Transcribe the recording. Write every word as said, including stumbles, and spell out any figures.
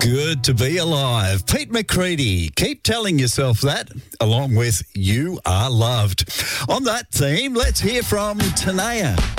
Good to be alive. Pete McCready, keep telling yourself that, along with You Are Loved. On that theme, let's hear from Tanea.